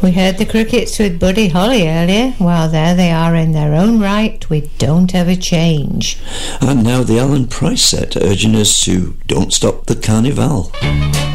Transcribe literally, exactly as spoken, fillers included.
We heard the Crickets with Buddy Holly earlier. Well, there they are in their own right with Don't Ever Change. And now the Alan Price set, urging us to don't stop the carnival.